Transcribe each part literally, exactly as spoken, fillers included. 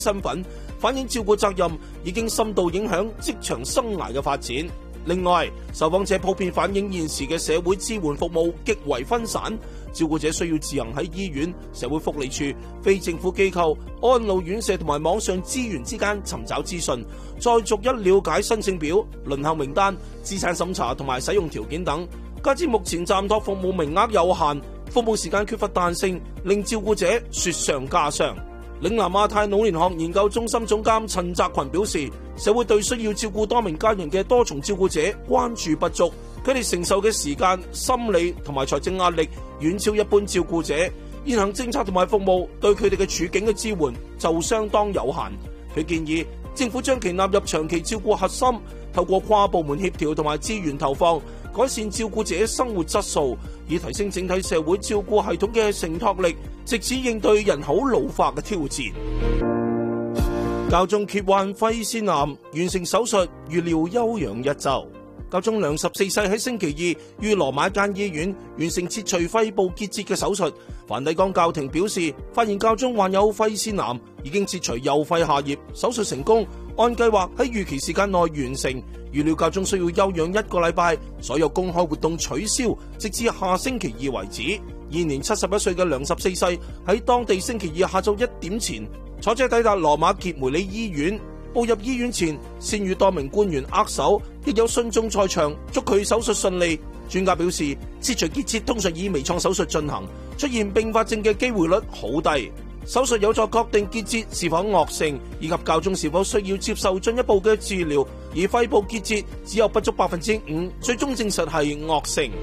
身份，反映照顧責任已經深度影響職場生涯嘅發展。另外，受訪者普遍反映現時嘅社會支援服務極為分散，照顧者需要自行喺醫院、社會福利處、非政府機構、安老院舍同埋網上資源之間尋找資訊，再逐一了解申請表、輪候名單、資產審查同埋使用條件等。加之目前暫託服務名額有限，服務時間缺乏彈性，令照顧者雪上加霜。嶺南亞太老年學研究中心總監陳澤群表示，社會對需要照顧多名家人嘅多重照顧者關注不足，佢哋承受嘅時間、心理同埋財政壓力遠超一般照顧者，現行政策同埋服務對佢哋嘅處境嘅支援就相當有限。佢建議政府將其納入長期照顧核心，透過跨部門協調同埋資源投放，改善照顧者生活質素，以提升整體社會照顧系統嘅承托力，藉此應對人口老化嘅挑戰。教宗揭患肺腺癌，完成手術，預料休養一週。教宗良十四世喺星期二於羅馬一間醫院完成切除肺部結節嘅手術。梵蒂岡教廷表示，發現教宗患有肺腺癌，已經切除右肺下葉，手術成功，按計劃喺預期時間內完成。預料教宗需要休養一個禮拜，所有公開活動取消，直至下星期二為止。現年七十一歲嘅良十四世喺當地星期二下晝一點前坐車抵達羅馬傑梅里醫院。步入醫院前，先與多名官員握手，亦有信眾在場祝佢手術順利。專家表示，切除結節通常以微創手術進行，出現併發症嘅機會率好低。手術有助確定結節是否惡性，以及教宗是否需要接受進一步嘅治療。而肺部結節只有不足百分之五，最終證實係惡性。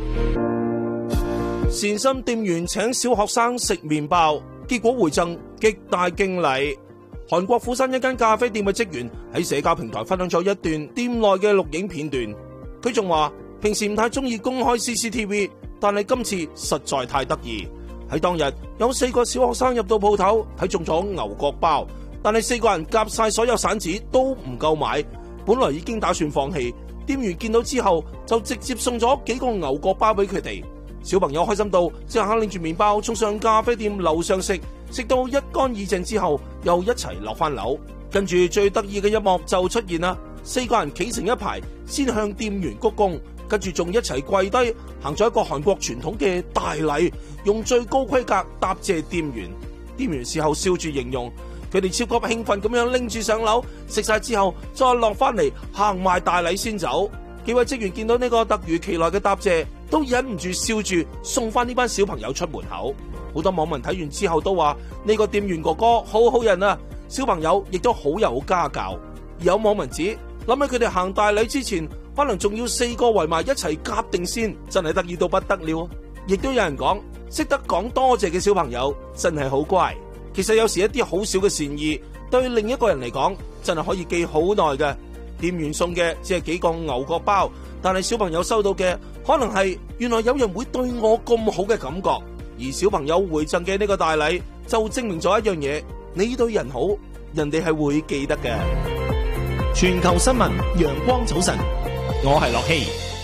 善心店員請小學生食麵包，結果回贈極大敬禮。韓國釜山一間咖啡店嘅職員喺社交平台分享咗一段店內嘅錄影片段。佢仲話平時唔太中意公開 C C T V， 但係今次實在太得意。喺當日有四個小學生入到鋪頭睇中咗牛角包，但係四個人夾晒所有散紙都唔夠買，本來已經打算放棄，店員見到之後就直接送咗幾個牛角包俾佢哋。小朋友開心到即刻拎住麵包衝上咖啡店樓上食，食到一乾二淨之後又一齊落翻樓。跟住最得意嘅一幕就出現啦，四個人企成一排，先向店員鞠躬，跟住仲一齊跪低行咗一個韓國傳統嘅大禮，用最高規格答謝店員。店員事後笑住形容，佢哋超級興奮咁樣拎住上樓食晒之後再落翻嚟行埋大禮先走。幾位職員見到呢個突如其來嘅答謝，都忍唔住笑住送翻呢班小朋友出門口。好多網民睇完之後都話呢個店員哥哥好好人啊，小朋友亦都好有家教。有網民指諗起佢哋行大禮之前可能仲要四個圍埋一齊夾定先，真係得意到不得了。亦都有人講識得講多謝嘅小朋友真係好乖。其實有時一啲好少嘅善意對另一個人嚟講真係可以記好耐嘅。店員送嘅只係幾個牛角包，但係小朋友收到嘅可能係原來有人會對我咁好嘅感覺。而小朋友回贈嘅呢個大禮就證明咗一樣嘢，你對人好，人哋係會記得嘅。 全球新聞陽光早晨，我係樂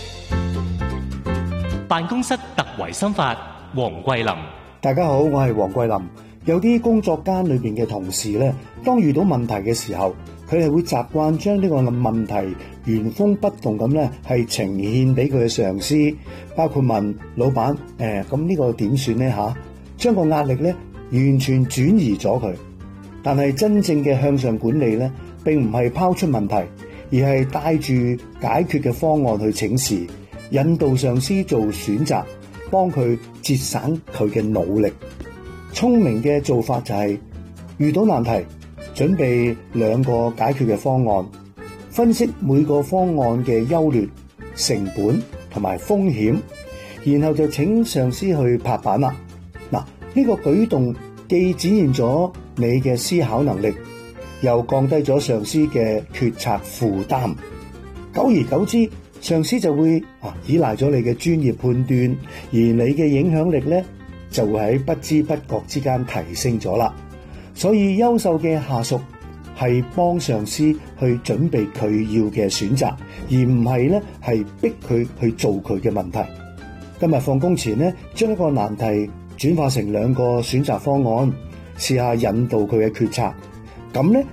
希。辦公室突圍心法，黃桂林。 大家好，我係黃桂林。有啲工作間裏邊嘅同事咧，當遇到問題嘅時候，佢哋會習慣將呢個問題原封不動咁咧係呈現俾佢嘅上司，包括問老闆誒，咁呢個點算呢？吓，將個壓力咧完全轉移咗佢。但係真正嘅向上管理咧，並唔係拋出問題，而係帶住解決嘅方案去請示，引導上司做選擇，幫佢節省佢嘅努力。聰明嘅做法就係遇到難題，準備兩個解決嘅方案，分析每個方案嘅優劣、成本同埋風險，然後就請上司去拍板啦。嗱，呢個舉動既展現咗你嘅思考能力，又降低咗上司嘅決策負擔。久而久之，上司就會啊依賴咗你嘅專業判斷，而你嘅影響力咧就會喺不知不覺之間提升咗啦。所以優秀嘅下屬係幫上司去準備佢要嘅選擇，而唔係咧係逼佢去做佢嘅問題。今日放工前咧，將一個難題轉化成兩個選擇方案，試下引導佢嘅決策。 咁呢